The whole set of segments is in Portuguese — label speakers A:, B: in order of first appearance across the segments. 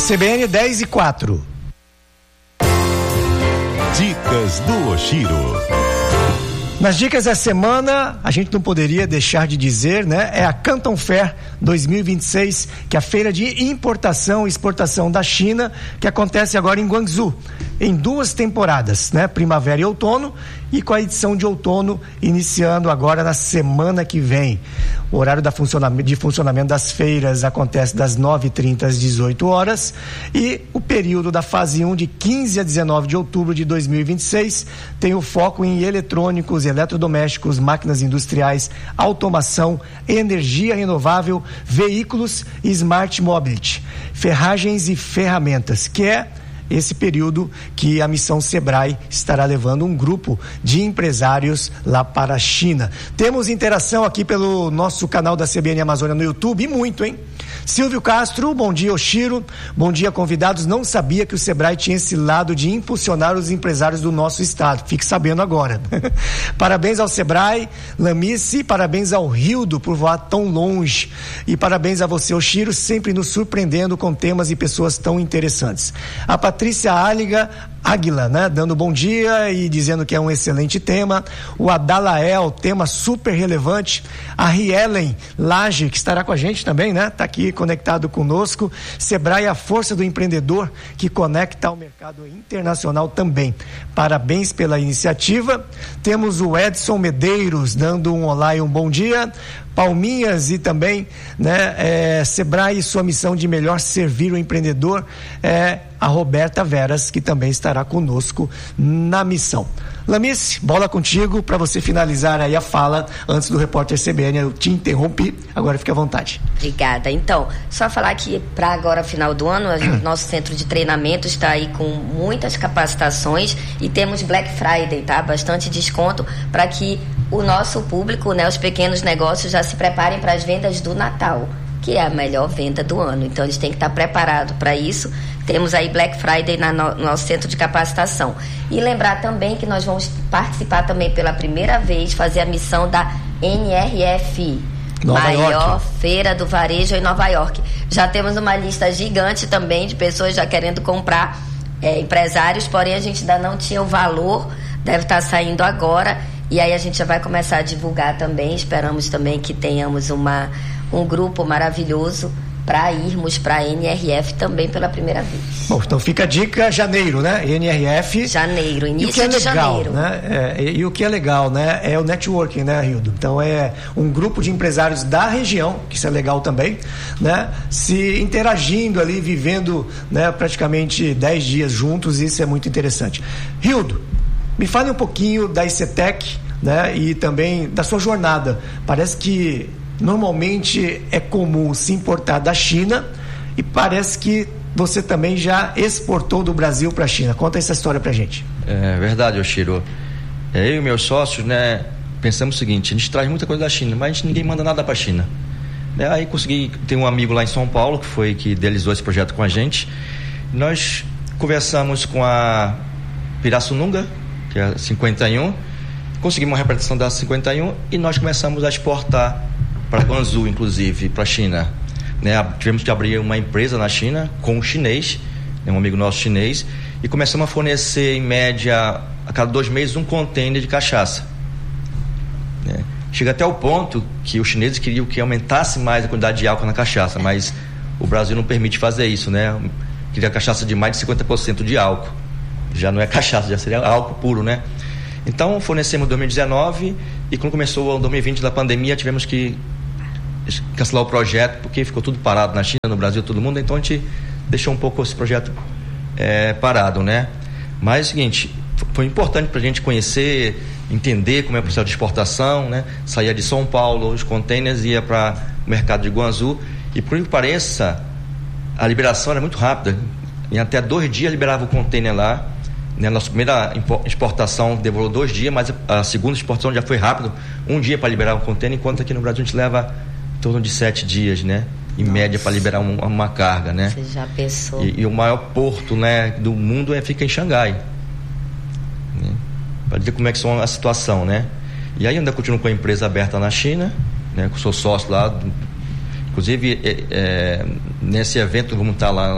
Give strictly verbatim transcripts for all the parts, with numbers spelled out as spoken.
A: C B N dez e quatro.
B: Dicas do Oshiro.
A: Nas dicas da semana, a gente não poderia deixar de dizer, né? É a Canton Fair dois mil e vinte e seis, que é a feira de importação e exportação da China, que acontece agora em Guangzhou, em duas temporadas, né? Primavera e outono, e com a edição de outono iniciando agora na semana que vem. O horário da funcionamento, de funcionamento das feiras acontece das nove e trinta às dezoito horas, e o período da fase um, de quinze a dezenove de outubro de dois mil e vinte e seis, tem o foco em eletrônicos, eletrodomésticos, máquinas industriais, automação, energia renovável, veículos e smart mobility, ferragens e ferramentas, que é esse período que a missão Sebrae estará levando um grupo de empresários lá para a China. Temos interação aqui pelo nosso canal da C B N Amazônia no YouTube, e muito, hein? Silvio Castro, bom dia, Oshiro, bom dia, convidados. Não sabia que o Sebrae tinha esse lado de impulsionar os empresários do nosso estado, fique sabendo agora. Parabéns ao Sebrae, Lamice, parabéns ao Rildo por voar tão longe, e parabéns a você, Oshiro, sempre nos surpreendendo com temas e pessoas tão interessantes. A Patrícia Áliga Águila, né? Dando bom dia e dizendo que é um excelente tema. O Adalael, tema super relevante. A Rielen Laje, que estará com a gente também, né? Tá aqui conectado conosco. Sebrae, a força do empreendedor que conecta ao mercado internacional também. Parabéns pela iniciativa. Temos o Edson Medeiros dando um olá e um bom dia. Palminhas e também, né, é, Sebrae, sua missão de melhor servir o empreendedor, é a Roberta Veras, que também estará conosco na missão. Lamice, bola contigo para você finalizar aí a fala antes do repórter C B N. Eu te interrompi, agora fique à vontade.
C: Obrigada. Então, só falar que para agora, final do ano, o nosso centro de treinamento está aí com muitas capacitações e temos Black Friday, tá? Bastante desconto para que o nosso público, né, os pequenos negócios já se preparem para as vendas do Natal, que é a melhor venda do ano. Então, eles têm que estar preparados para isso. Temos aí Black Friday na no, no nosso centro de capacitação. E lembrar também que nós vamos participar também pela primeira vez, fazer a missão da N R F,
A: Nova
C: maior
A: York.
C: feira do varejo em Nova York. Já temos uma lista gigante também de pessoas já querendo comprar, é, empresários, porém a gente ainda não tinha o valor, deve estar saindo agora. E aí a gente já vai começar a divulgar também. Esperamos também que tenhamos uma, um grupo maravilhoso para irmos para a N R F também pela primeira vez.
A: Bom, então fica a dica, janeiro, né? N R F.
C: Janeiro, início
A: e o que é
C: de
A: legal,
C: janeiro.
A: Né? É, e, e o que é legal, né? É o networking, né, Rildo? Então é um grupo de empresários da região, que isso é legal também, né? Se interagindo ali, vivendo, né, praticamente dez dias juntos, isso é muito interessante. Rildo, me fale um pouquinho da ICETEC, né? E também da sua jornada. Parece que normalmente é comum se importar da China e parece que você também já exportou do Brasil para a China. Conta essa história pra gente.
D: É verdade, Oshiro. Eu e meus sócios, né, pensamos o seguinte: a gente traz muita coisa da China, mas a gente, ninguém manda nada para a China. É, aí consegui, tem um amigo lá em São Paulo que foi que idealizou esse projeto com a gente. Nós conversamos com a Pirassununga, que é a cinquenta e um, conseguimos uma representação da cinquenta e um e nós começamos a exportar para Guangzhou, inclusive, para a China. Né? Tivemos que abrir uma empresa na China com um chinês, né, um amigo nosso chinês, e começamos a fornecer, em média, a cada dois meses, um container de cachaça. Né? Chega até o ponto que os chineses queriam que aumentasse mais a quantidade de álcool na cachaça, mas o Brasil não permite fazer isso, né? Queria cachaça de mais de cinquenta por cento de álcool. Já não é cachaça, já seria álcool puro, né? Então, fornecemos em dois mil e dezenove e quando começou o dois mil e vinte da pandemia, tivemos que cancelar o projeto porque ficou tudo parado na China, no Brasil, todo mundo. Então, a gente deixou um pouco esse projeto é, parado, né? Mas é o seguinte, foi importante para a gente conhecer, entender como é o processo de exportação, né? Saía de São Paulo, os containers ia para o mercado de Guangzhou e, por que pareça, a liberação era muito rápida. Em até dois dias liberava o container lá. Né, nossa primeira exportação demorou dois dias, mas a segunda exportação já foi rápido, um dia para liberar um container, enquanto aqui no Brasil a gente leva em torno de sete dias, né? Em Nossa. média para liberar um, uma carga, né?
C: Você já pensou?
D: E, e o maior porto, né, do mundo é, fica em Xangai. Né? Para dizer como é que são a situação, né? E aí ainda continuo com a empresa aberta na China, né? Eu sou sócio lá, do, inclusive é, é, nesse evento vamos estar lá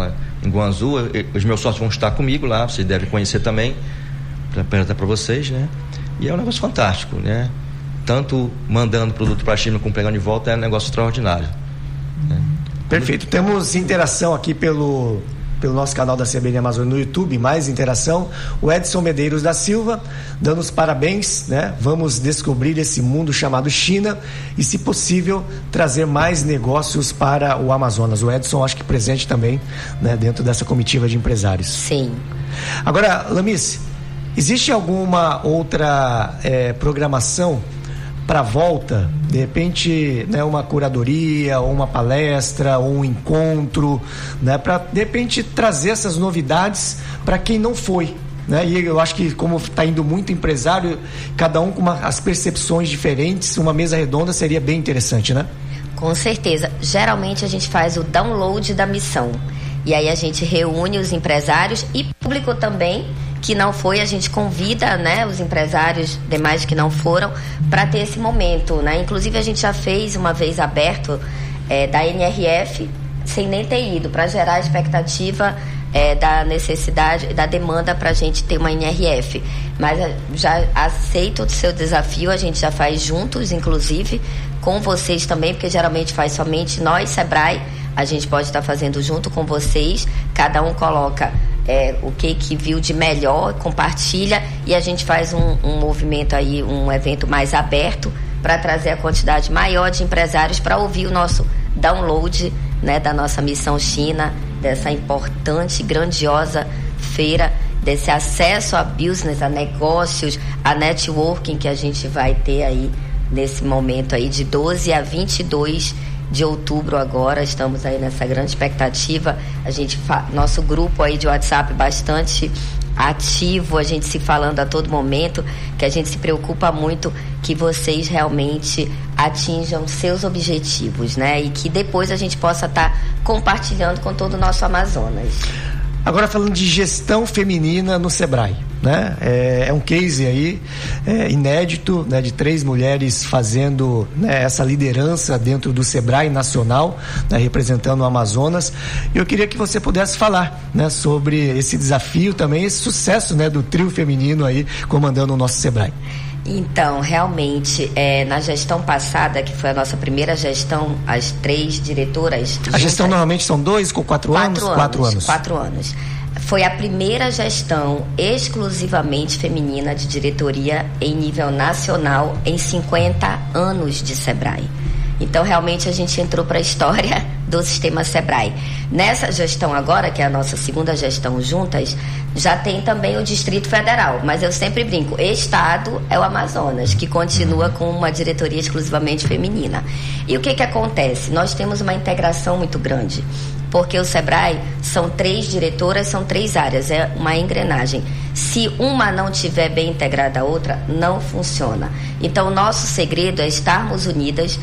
D: em Guangzhou. Os meus sócios vão estar comigo lá, vocês devem conhecer também, para apresentar para vocês, né? E é um negócio fantástico, né? Tanto mandando produto para a China como pegando de volta, é um negócio extraordinário, né?
A: Perfeito. Temos interação aqui pelo, pelo nosso canal da C B N Amazônia no YouTube, mais interação. O Edson Medeiros da Silva, dando os parabéns, né? Vamos descobrir esse mundo chamado China e, se possível, trazer mais negócios para o Amazonas. O Edson, acho que presente também, né? Dentro dessa comitiva de empresários.
C: Sim.
A: Agora, Lamice, existe alguma outra é, programação para a volta, de repente, né, uma curadoria, ou uma palestra, ou um encontro, né, para de repente trazer essas novidades para quem não foi, né? E eu acho que, como está indo muito empresário, cada um com uma, as percepções diferentes, uma mesa redonda seria bem interessante, né?
C: Com certeza. Geralmente a gente faz o download da missão. E aí a gente reúne os empresários e público também, que não foi, a gente convida, né, os empresários demais que não foram, para ter esse momento, né? Inclusive a gente já fez uma vez aberto é, da N R F, sem nem ter ido, para gerar a expectativa é, da necessidade, da demanda para a gente ter uma N R F. Mas já aceito o seu desafio, a gente já faz juntos, inclusive, com vocês também, porque geralmente faz somente nós, Sebrae. A gente pode estar fazendo junto com vocês, cada um coloca é, o que, que viu de melhor, compartilha, e a gente faz um, um movimento aí, um evento mais aberto, para trazer a quantidade maior de empresários para ouvir o nosso download, né, da nossa missão China, dessa importante, grandiosa feira, desse acesso a business, a negócios, a networking que a gente vai ter aí nesse momento aí de doze a vinte e dois de outubro agora. Estamos aí nessa grande expectativa. A gente fa- nosso grupo aí de WhatsApp bastante ativo, a gente se falando a todo momento, que a gente se preocupa muito que vocês realmente atinjam seus objetivos, né? E que depois a gente possa estar tá compartilhando com todo o nosso Amazonas.
A: Agora, falando de gestão feminina no Sebrae, né? É, é um case aí é, inédito, né? De três mulheres fazendo, né, essa liderança dentro do Sebrae nacional, né? Representando o Amazonas. E eu queria que você pudesse falar, né, sobre esse desafio também, esse sucesso, né, do trio feminino aí comandando o nosso Sebrae.
C: Então, realmente, é, na gestão passada, que foi a nossa primeira gestão, as três diretoras...
A: A
C: juntas,
A: gestão normalmente são dois com quatro, quatro anos?
C: anos?
A: Quatro anos.
C: Quatro anos. Foi a primeira gestão exclusivamente feminina de diretoria em nível nacional em cinquenta anos de Sebrae. Então, realmente, a gente entrou para a história do sistema Sebrae. Nessa gestão agora, que é a nossa segunda gestão juntas, já tem também o Distrito Federal, mas eu sempre brinco, Estado é o Amazonas, que continua com uma diretoria exclusivamente feminina. E o que que acontece? Nós temos uma integração muito grande, porque o Sebrae são três diretoras, são três áreas, é uma engrenagem. Se uma não estiver bem integrada à outra, não funciona. Então, o nosso segredo é estarmos unidas,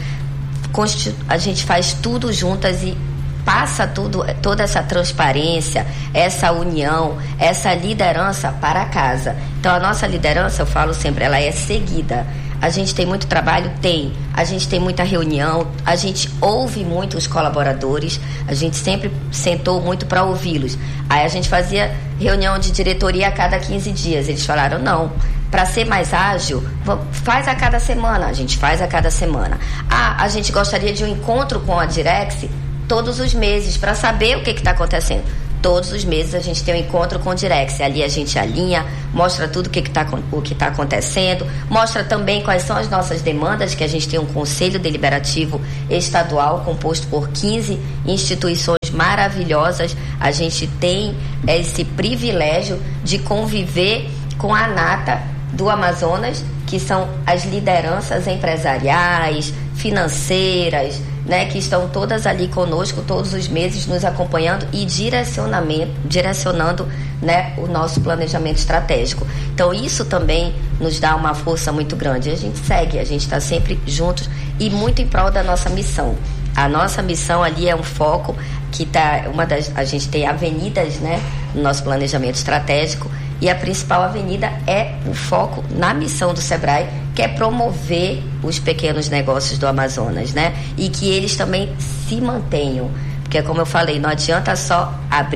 C: a gente faz tudo juntas e passa tudo, toda essa transparência, essa união, essa liderança para casa. Então, a nossa liderança, eu falo sempre, ela é seguida. A gente tem muito trabalho? Tem. A gente tem muita reunião, a gente ouve muito os colaboradores, a gente sempre sentou muito para ouvi-los. Aí a gente fazia reunião de diretoria a cada quinze dias. Eles falaram, não, para ser mais ágil, faz a cada semana. A gente faz a cada semana. Ah, a gente gostaria de um encontro com a Direx todos os meses, para saber o que está acontecendo. Todos os meses a gente tem um encontro com o Direx. Ali a gente alinha, mostra tudo o que está o que tá acontecendo, mostra também quais são as nossas demandas, que a gente tem um conselho deliberativo estadual composto por quinze instituições maravilhosas. A gente tem esse privilégio de conviver com a nata do Amazonas, que são as lideranças empresariais, financeiras, né, que estão todas ali conosco todos os meses, nos acompanhando e direcionamento, direcionando, né, o nosso planejamento estratégico. Então, isso também nos dá uma força muito grande. A gente segue, a gente está sempre juntos e muito em prol da nossa missão. A nossa missão ali é um foco que tá, uma das, a gente tem avenidas, né, no nosso planejamento estratégico, e a principal avenida é o foco na missão do Sebrae, que é promover os pequenos negócios do Amazonas, né? E que eles também se mantenham. Porque, como eu falei, não adianta só abrir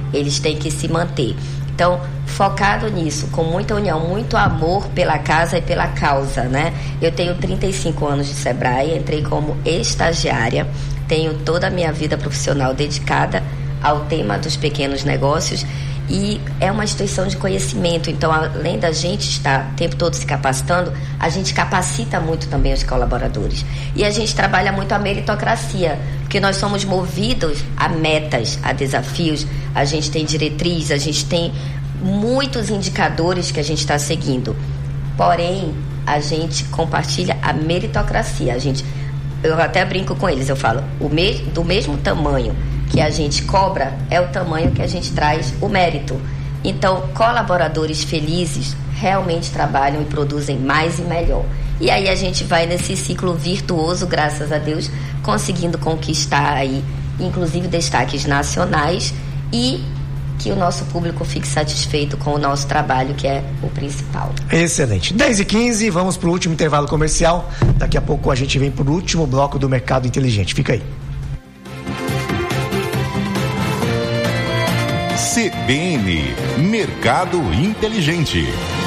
C: eles têm que se manter. Então, focado nisso, com muita união, muito amor pela casa e pela causa, né? Eu tenho trinta e cinco anos de Sebrae, entrei como estagiária, tenho toda a minha vida profissional dedicada ao tema dos pequenos negócios e é uma instituição de conhecimento. Então, além da gente estar o tempo todo se capacitando, a gente capacita muito também os colaboradores. E a gente trabalha muito a meritocracia, porque nós somos movidos a metas, a desafios, a gente tem diretriz, a gente tem muitos indicadores que a gente está seguindo. Porém, a gente compartilha a meritocracia. A gente, eu até brinco com eles, eu falo, o me, do mesmo tamanho que a gente cobra é o tamanho que a gente traz o mérito. Então, colaboradores felizes realmente trabalham e produzem mais e melhor. E aí a gente vai nesse ciclo virtuoso, graças a Deus, conseguindo conquistar aí, inclusive destaques nacionais e que o nosso público fique satisfeito com o nosso trabalho, que é o principal.
A: Excelente. dez e quinze, vamos para o último intervalo comercial. Daqui a pouco a gente vem para o último bloco do Mercado Inteligente. Fica aí.
B: C B N, Mercado Inteligente.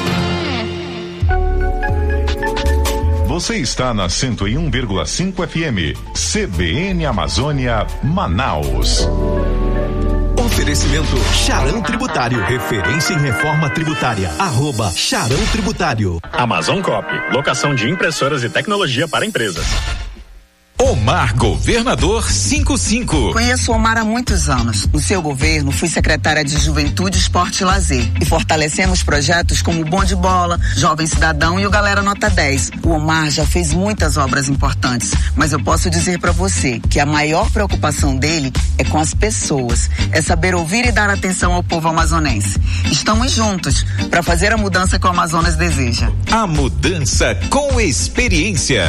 B: Você está na cento e um vírgula cinco F M, C B N Amazônia, Manaus.
E: Oferecimento Charão Tributário, referência em reforma tributária, arroba Charão Tributário.
F: Amazon Cop, locação de impressoras e tecnologia para empresas.
G: Omar Governador cinquenta e cinco.
H: Conheço o Omar há muitos anos. No seu governo, fui secretária de Juventude, Esporte e Lazer. E fortalecemos projetos como o Bom de Bola, Jovem Cidadão e o Galera Nota dez. O Omar já fez muitas obras importantes, mas eu posso dizer para você que a maior preocupação dele é com as pessoas. É saber ouvir e dar atenção ao povo amazonense. Estamos juntos para fazer a mudança que o Amazonas deseja.
G: A mudança com experiência.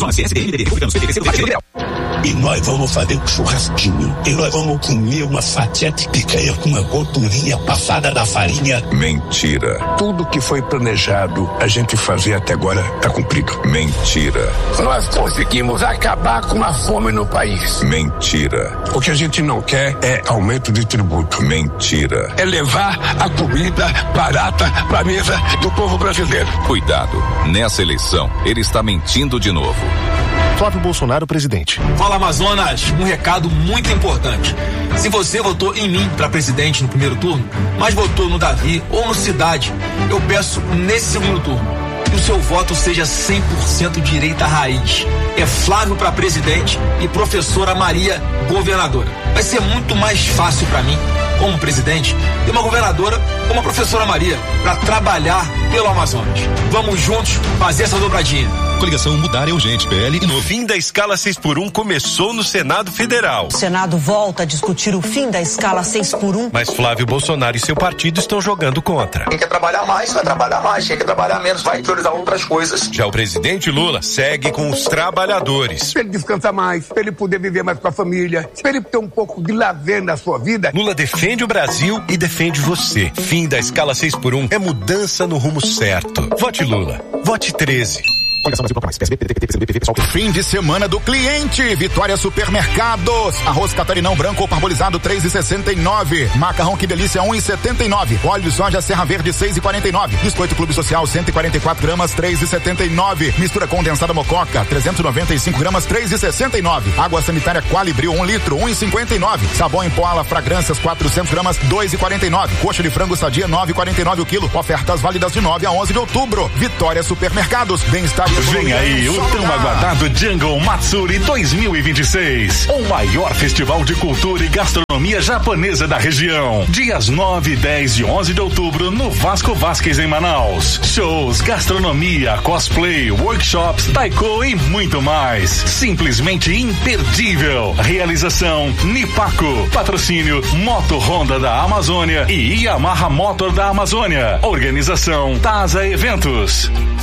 I: E nós vamos fazer um churrasquinho. E nós vamos comer uma fatia de picanha com uma gordurinha passada da farinha.
B: Mentira.
I: Tudo que foi planejado a gente fazer até agora tá cumprido.
B: Mentira.
I: Nós conseguimos acabar com a fome no país.
B: Mentira.
I: O que a gente não quer é aumento de tributo.
B: Mentira.
I: É levar a comida barata pra mesa do povo brasileiro.
B: Cuidado. Nessa eleição, ele está mentindo de novo.
J: Flávio Bolsonaro, presidente.
K: Fala, Amazonas, um recado muito importante. Se você votou em mim para presidente no primeiro turno, mas votou no Davi ou no Cidade, eu peço nesse segundo turno que o seu voto seja cem por cento direita raiz. É Flávio para presidente e professora Maria governadora. Vai ser muito mais fácil para mim, como presidente, ter uma governadora como a professora Maria para trabalhar pelo Amazonas. Vamos juntos fazer essa dobradinha.
L: Coligação Mudar é Urgente, P L e no fim da escala seis por um começou no Senado Federal.
M: O Senado volta a discutir o fim da escala seis por um.
L: Mas Flávio Bolsonaro e seu partido estão jogando contra.
N: Quem quer trabalhar mais, vai trabalhar mais. Quem quer trabalhar menos, vai priorizar outras coisas.
L: Já o presidente Lula segue com os trabalhadores.
I: Pra ele descansar mais, pra ele poder viver mais com a família, pra ele ter um pouco de lazer na sua vida.
L: Lula defende o Brasil e defende você. Fim da escala seis por um é mudança no rumo certo. Vote Lula. Vote treze.
O: Fim de semana do cliente. Vitória Supermercados. Arroz catarinão branco ou parbolizado três e sessenta e nove. Macarrão que delícia um e setenta e nove. Óleo de soja Serra Verde seis e quarenta e nove. Biscoito Clube Social cento e quarenta e quatro gramas três e setenta e nove. Mistura condensada Mococa trezentos e noventa e cinco gramas três e sessenta e nove. Água sanitária Qualibril um litro um e cinquenta e nove. Sabão em pó Ala Fragrâncias quatrocentos gramas dois e quarenta e nove. Coxa de frango Sadia nove e quarenta e nove o quilo. Ofertas válidas de nove a onze de outubro. Vitória Supermercados. Bem-estar.
P: Vem aí o tão aguardado Jungle Matsuri dois mil e vinte e seis, o maior festival de cultura e gastronomia japonesa da região. Dias nove, dez e onze de outubro no Vasco Vasquez em Manaus. Shows, gastronomia, cosplay, workshops, taiko e muito mais. Simplesmente imperdível. Realização Nipaco. Patrocínio Moto Honda da Amazônia e Yamaha Motor da Amazônia. Organização Taza Eventos.